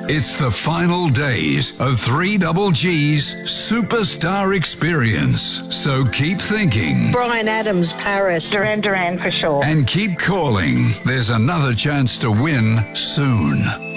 It's the final days of 3GG's Superstar Experience. So keep thinking. Bryan Adams, Paris. Duran Duran for sure. And keep calling. There's another chance to win soon.